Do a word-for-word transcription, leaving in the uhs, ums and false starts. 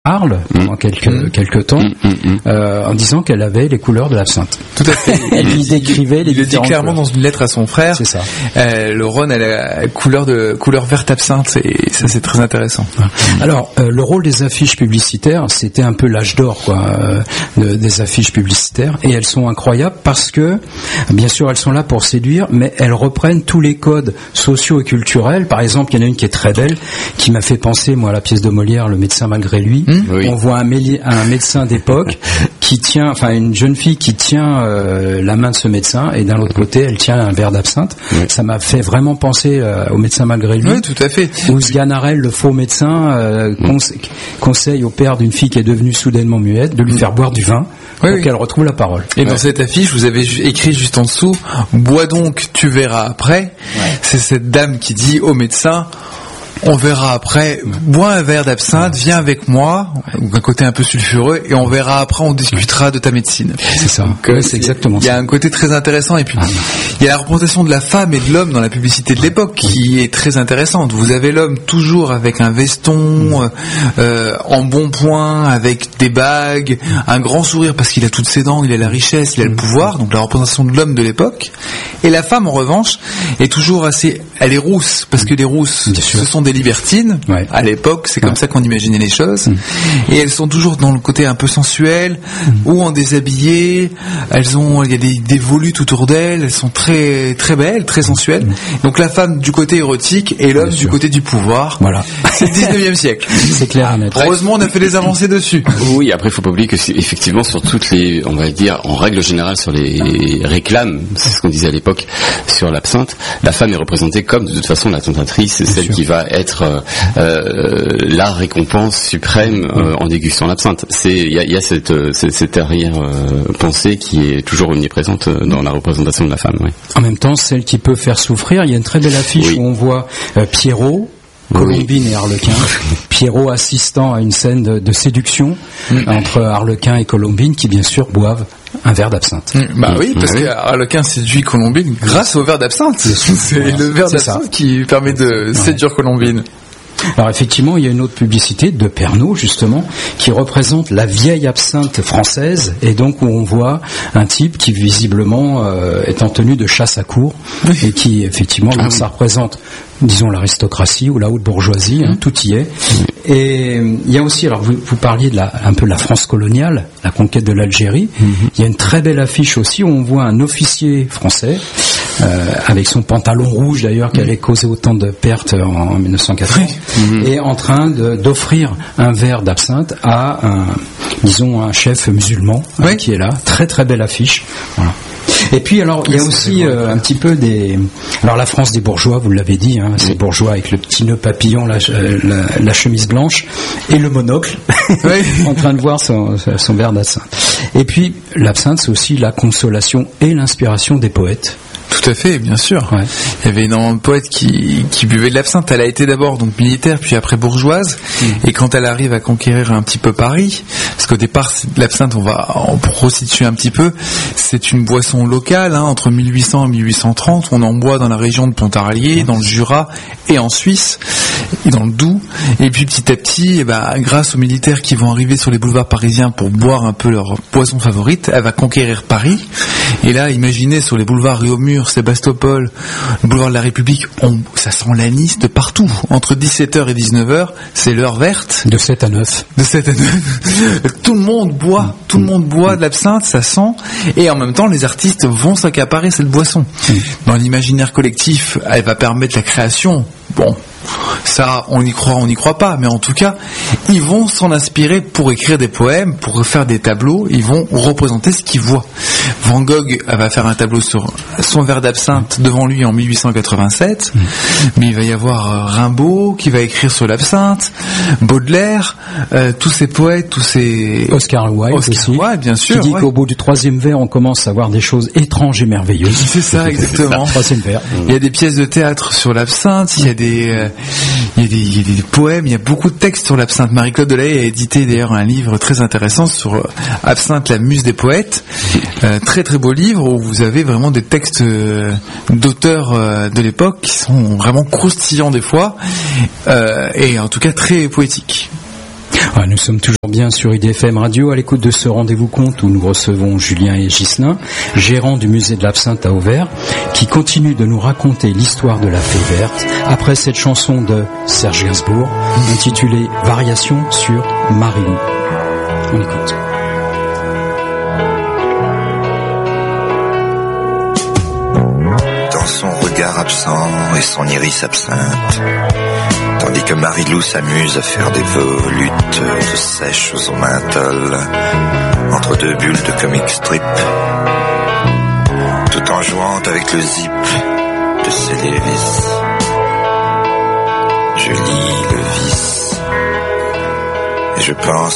Arles pendant quelques mmh. quelques temps mmh. euh, en disant qu'elle avait les couleurs de l'absinthe. Tout à fait. Elle lui décrivait les il le dit clairement couleurs. Dans une lettre à son frère. C'est ça. Euh, le Rhône a la couleur de couleur verte absinthe et ça c'est très intéressant. Alors euh, le rôle des affiches publicitaires, c'était un peu l'âge d'or quoi, euh, de, des affiches publicitaires, et elles sont incroyables parce que bien sûr elles sont là pour séduire, mais elles reprennent tous les codes sociaux et culturels. Par exemple, il y en a une qui est très belle, qui m'a fait penser moi à la pièce de Molière, Le médecin malgré lui. Mmh, oui. On voit un, méli- un médecin d'époque qui tient, enfin une jeune fille qui tient euh, la main de ce médecin, et d'un autre côté elle tient un verre d'absinthe. Oui. Ça m'a fait vraiment penser euh, au médecin malgré lui. Oui, tout à fait. Où Sganarelle, le faux médecin, euh, conse- conseille au père d'une fille qui est devenue soudainement muette de lui faire boire du vin oui, pour oui. qu'elle retrouve la parole. Et ouais. dans cette affiche, vous avez écrit juste en dessous, bois donc, tu verras après. Ouais. C'est cette dame qui dit au médecin, on verra après, bois un verre d'absinthe, viens avec moi, ou un côté un peu sulfureux, et on verra après, on discutera de ta médecine. C'est ça. Donc, ouais, c'est exactement ça. Il y a un côté très intéressant, et puis ah, il y a la représentation de la femme et de l'homme dans la publicité de l'époque qui est très intéressante. Vous avez l'homme toujours avec un veston, euh, en bon point, avec des bagues, un grand sourire parce qu'il a toutes ses dents, il a la richesse, il a le pouvoir, donc la représentation de l'homme de l'époque. Et la femme, en revanche, est toujours assez, elle est rousse, parce que les rousses, ce sont des libertines, ouais. à l'époque, c'est comme ouais. ça qu'on imaginait les choses, mmh. et elles sont toujours dans le côté un peu sensuel, mmh. ou en déshabillé, elles ont, il y a des, des volutes autour d'elles, elles sont très, très belles, très sensuelles, mmh. donc la femme du côté érotique, et l'homme du côté du pouvoir, voilà. C'est le dix-neuvième siècle. C'est clair, net. Heureusement, on a fait des avancées dessus. Oui, après, il faut pas oublier que c'est effectivement sur toutes les, on va dire, en règle générale, sur les réclames, c'est ce qu'on disait à l'époque, sur l'absinthe, la femme est représentée comme, de toute façon, la tentatrice, celle sûr. Qui va être euh, la récompense suprême euh, en dégustant l'absinthe. C'est il y a, y a cette, cette, cette arrière euh, pensée qui est toujours omniprésente dans la représentation de la femme. Oui. En même temps, celle qui peut faire souffrir. Il y a une très belle affiche oui. où on voit euh, Pierrot, Colombine oui. et Arlequin. Pierrot assistant à une scène de, de séduction mmh. entre Arlequin et Colombine, qui bien sûr boivent un verre d'absinthe. Mmh, bah oui, parce mmh. qu'Arlequin séduit Colombine grâce au verre d'absinthe. C'est voilà. le verre d'absinthe ça. Qui permet de ouais. séduire Colombine. Alors effectivement, il y a une autre publicité de Pernod justement qui représente la vieille absinthe française, et donc où on voit un type qui visiblement euh, est en tenue de chasse à court oui. et qui effectivement ah, ça oui. représente, disons, l'aristocratie ou la haute bourgeoisie, hein, tout y est. Et il y a aussi, alors vous, vous parliez de la, un peu de la France coloniale, la conquête de l'Algérie. Mm-hmm. Il y a une très belle affiche aussi où on voit un officier français euh, avec son pantalon rouge d'ailleurs qui mm-hmm. avait causé autant de pertes en, en mille neuf cent quatorze, mm-hmm. et en train de, d'offrir un verre d'absinthe à un, disons, un chef musulman oui. hein, qui est là. Très très belle affiche. Voilà. Et puis alors il y a aussi euh, un petit peu des, alors la France des bourgeois, vous l'avez dit, hein, ces bourgeois avec le petit nœud papillon, la, la, la chemise blanche et le monocle, oui. en train de boire son, son verre d'absinthe. Et puis l'absinthe, c'est aussi la consolation et l'inspiration des poètes. Tout à fait, bien sûr. Ouais. Il y avait énormément de poètes qui, qui buvaient de l'absinthe. Elle a été d'abord donc militaire, puis après bourgeoise. Mmh. Et quand elle arrive à conquérir un petit peu Paris, parce qu'au départ, l'absinthe, on va en resituer un petit peu, c'est une boisson locale, hein, entre mille huit cents et mille huit cent trente. On en boit dans la région de Pontarlier, dans le Jura et en Suisse, et dans le Doubs. Et puis petit à petit, eh ben, grâce aux militaires qui vont arriver sur les boulevards parisiens pour boire un peu leur boisson favorite, elle va conquérir Paris. Et là, imaginez sur les boulevards Réaumur, Sébastopol, le boulevard de la République, on, ça sent l'anis de partout. Entre dix-sept heures et dix-neuf heures, c'est l'heure verte. De sept à neuf. De sept à neuf. Tout le monde boit, tout le monde boit de l'absinthe, ça sent. Et en même temps, les artistes vont s'accaparer cette boisson. Dans l'imaginaire collectif, elle va permettre la création. Bon, ça, on y croit, on n'y croit pas, mais en tout cas, ils vont s'en inspirer pour écrire des poèmes, pour faire des tableaux, ils vont représenter ce qu'ils voient. Van Gogh va faire un tableau sur son verre d'absinthe devant lui en mille huit cent quatre-vingt-sept, mmh. mais il va y avoir Rimbaud qui va écrire sur l'absinthe, Baudelaire, euh, tous ces poètes, tous ces... Oscar Wilde Oscar aussi, Wilde, bien sûr, qui dit ouais. qu'au bout du troisième verre, on commence à voir des choses étranges et merveilleuses. C'est ça, exactement. Troisième verre. Il y a des pièces de théâtre sur l'absinthe, il y a des... Euh, Il y, a des, il y a des poèmes, il y a beaucoup de textes sur l'absinthe. Marie-Claude Delahaye a édité d'ailleurs un livre très intéressant sur euh, Absinthe, la muse des poètes. Euh, très très beau livre où vous avez vraiment des textes euh, d'auteurs euh, de l'époque qui sont vraiment croustillants des fois, euh, et en tout cas très poétiques. Ouais, nous sommes toujours bien sur I D F M Radio à l'écoute de ce rendez-vous conte où nous recevons Julien et Ghislain, gérants du musée de l'Absinthe à Auvers, qui continuent de nous raconter l'histoire de la fée verte après cette chanson de Serge Gainsbourg intitulée Variation sur Marilou. On écoute. Dans son regard absent et son iris absinthe, tandis que Marilou s'amuse à faire des volutes de sèche au menthol entre deux bulles de comic strip, tout en jouant avec le zip de ses Lévis. Je lis le vice et je pense